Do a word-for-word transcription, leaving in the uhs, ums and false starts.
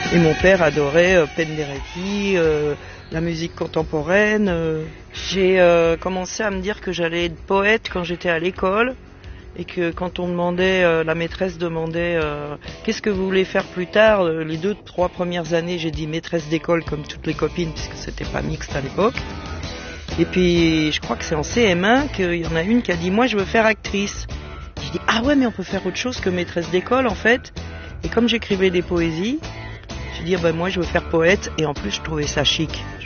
Et mon père adorait euh, Penderecki, euh, la musique contemporaine. Euh. J'ai euh, commencé à me dire que j'allais être poète quand j'étais à l'école. Et que quand on demandait, euh, la maîtresse demandait euh, qu'est-ce que vous voulez faire plus tard, euh, les deux, trois premières années, j'ai dit maîtresse d'école comme toutes les copines, puisque c'était pas mixte à l'époque. Et puis je crois que c'est en C M un qu'il y en a une qui a dit moi je veux faire actrice. J'ai dit ah ouais mais on peut faire autre chose que maîtresse d'école en fait. Et comme j'écrivais des poésies, j'ai dit ah ben moi je veux faire poète et en plus je trouvais ça chic.